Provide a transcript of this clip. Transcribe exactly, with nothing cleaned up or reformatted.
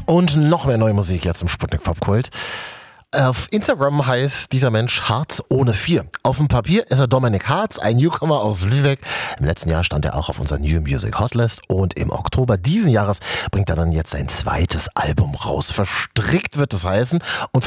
Und noch mehr neue Musik jetzt im Sputnik Popkult. Auf Instagram heißt dieser Mensch Harz ohne vier. Auf dem Papier ist er Dominik Harz, ein Newcomer aus Lübeck. Im letzten Jahr stand er auch auf unserer New Music Hotlist und im Oktober diesen Jahres bringt er dann jetzt sein zweites Album raus. Verstrickt wird es heißen und